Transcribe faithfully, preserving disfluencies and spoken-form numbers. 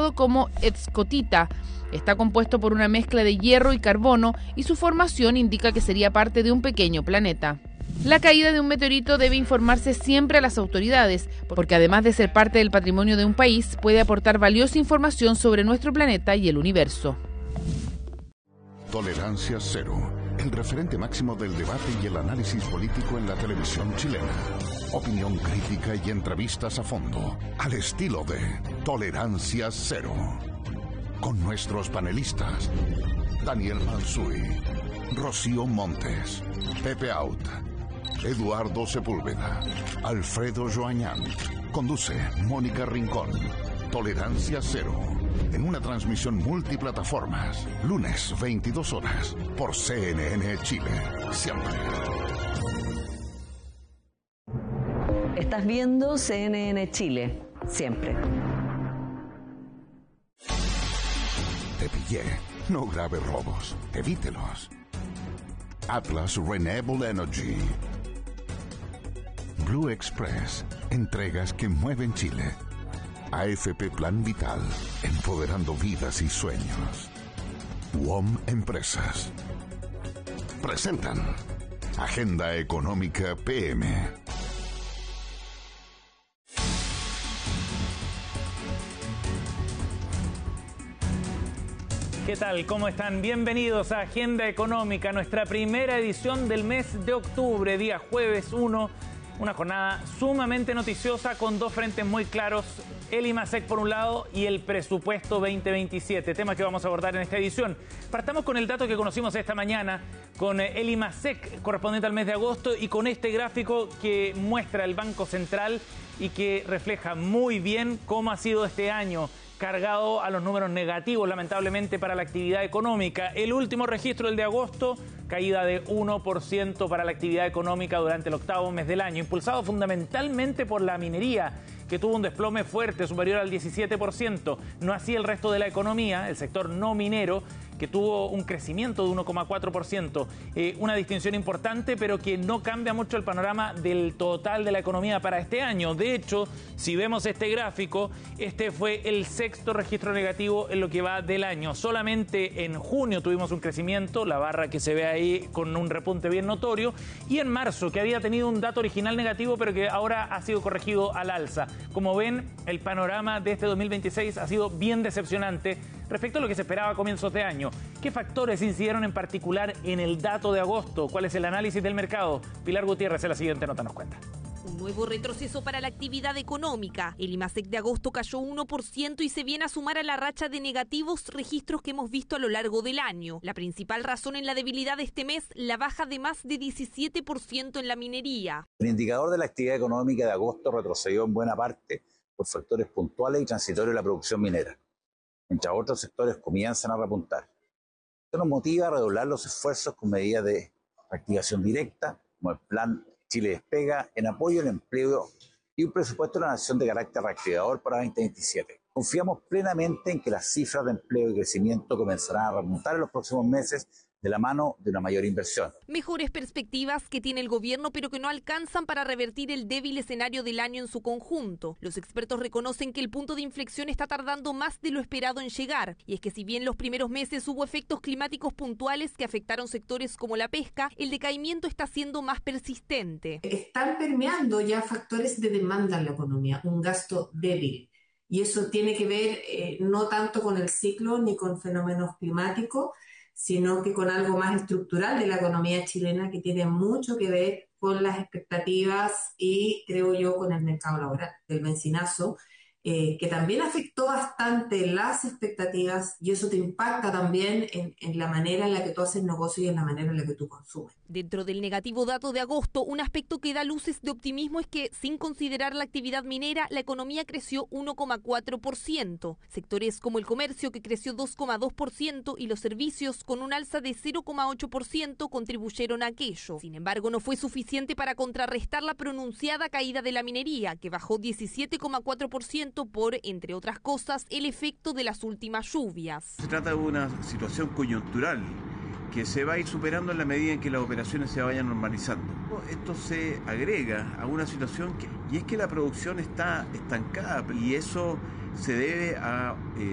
bautizado como Escotita. Está compuesto por una mezcla de hierro y carbono y su formación indica que sería parte de un pequeño planeta. La caída de un meteorito debe informarse siempre a las autoridades, porque además de ser parte del patrimonio de un país, puede aportar valiosa información sobre nuestro planeta y el universo. Tolerancia Cero, el referente máximo del debate y el análisis político en la televisión chilena. Opinión crítica y entrevistas a fondo, al estilo de Tolerancia Cero. Con nuestros panelistas, Daniel Mansuy, Rocío Montes, Pepe Out, Eduardo Sepúlveda, Alfredo Joañán. Conduce Mónica Rincón. Tolerancia Cero, en una transmisión multiplataformas, lunes veintidós horas, por C N N Chile, siempre. Estás viendo C N N Chile, siempre. Te pillé. No grave robos. Evítelos. Atlas Renewable Energy. Blue Express. Entregas que mueven Chile. A F P Plan Vital. Empoderando vidas y sueños. U O M Empresas. Presentan Agenda Económica P M. ¿Qué tal? ¿Cómo están? Bienvenidos a Agenda Económica, nuestra primera edición del mes de octubre, día jueves uno. Una jornada sumamente noticiosa con dos frentes muy claros, el IMASEC por un lado y el presupuesto veinte veintisiete, tema que vamos a abordar en esta edición. Partamos con el dato que conocimos esta mañana, con el IMASEC correspondiente al mes de agosto y con este gráfico que muestra el Banco Central y que refleja muy bien cómo ha sido este año, cargado a los números negativos, lamentablemente, para la actividad económica. El último registro, el de agosto, caída de uno por ciento para la actividad económica durante el octavo mes del año, impulsado fundamentalmente por la minería, que tuvo un desplome fuerte, superior al diecisiete por ciento. No así el resto de la economía, el sector no minero, que tuvo un crecimiento de uno coma cuatro por ciento. Eh, una distinción importante, pero que no cambia mucho el panorama del total de la economía para este año. De hecho, si vemos este gráfico, este fue el sexto registro negativo en lo que va del año. Solamente en junio tuvimos un crecimiento, la barra que se ve ahí con un repunte bien notorio, y en marzo, que había tenido un dato original negativo, pero que ahora ha sido corregido al alza. Como ven, el panorama de este dos mil veintiséis ha sido bien decepcionante respecto a lo que se esperaba a comienzos de año. ¿Qué factores incidieron en particular en el dato de agosto? ¿Cuál es el análisis del mercado? Pilar Gutiérrez en la siguiente nota nos cuenta. Un nuevo retroceso para la actividad económica. El IMASEC de agosto cayó uno por ciento y se viene a sumar a la racha de negativos registros que hemos visto a lo largo del año. La principal razón en la debilidad de este mes, la baja de más de diecisiete por ciento en la minería. El indicador de la actividad económica de agosto retrocedió en buena parte por factores puntuales y transitorios de la producción minera, mientras otros sectores comienzan a repuntar. Esto nos motiva a redoblar los esfuerzos con medidas de reactivación directa, como el Plan Chile Despega, en apoyo al empleo y un presupuesto de la nación de carácter reactivador para veinte veintisiete. Confiamos plenamente en que las cifras de empleo y crecimiento comenzarán a remontar en los próximos meses de la mano de una mayor inversión. Mejores perspectivas que tiene el gobierno, pero que no alcanzan para revertir el débil escenario del año en su conjunto. Los expertos reconocen que el punto de inflexión está tardando más de lo esperado en llegar. Y es que si bien los primeros meses hubo efectos climáticos puntuales que afectaron sectores como la pesca, el decaimiento está siendo más persistente. Están permeando ya factores de demanda en la economía, un gasto débil. Y eso tiene que ver eh, no tanto con el ciclo ni con fenómenos climáticos, sino que con algo más estructural de la economía chilena que tiene mucho que ver con las expectativas y, creo yo, con el mercado laboral, del bencinazo, eh, que también afectó bastante las expectativas y eso te impacta también en, en la manera en la que tú haces negocio y en la manera en la que tú consumes. Dentro del negativo dato de agosto, un aspecto que da luces de optimismo es que, sin considerar la actividad minera, la economía creció uno coma cuatro por ciento. Sectores como el comercio, que creció dos coma dos por ciento, y los servicios, con un alza de cero coma ocho por ciento, contribuyeron a aquello. Sin embargo, no fue suficiente para contrarrestar la pronunciada caída de la minería, que bajó diecisiete coma cuatro por ciento por, entre otras cosas, el efecto de las últimas lluvias. Se trata de una situación coyuntural que se va a ir superando en la medida en que las operaciones se vayan normalizando. Esto se agrega a una situación que, y es que la producción está estancada y eso se debe a eh,